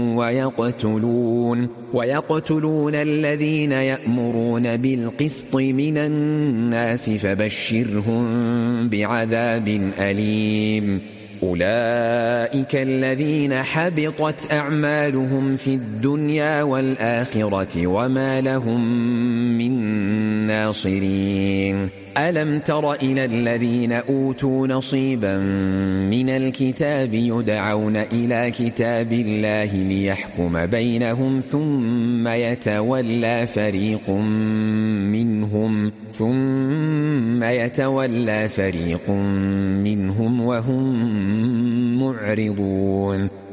ويقتلون الذين يأمرون بالقسط من الناس فبشرهم بعذاب أليم. أولئك الذين حبطت أعمالهم في الدنيا والآخرة وما لهم من ناصرين. ألم تر إلى الذين أوتوا نصيبا من الكتاب يدعون إلى كتاب الله ليحكم بينهم ثم يتولى فريق منهم وهم معرضون.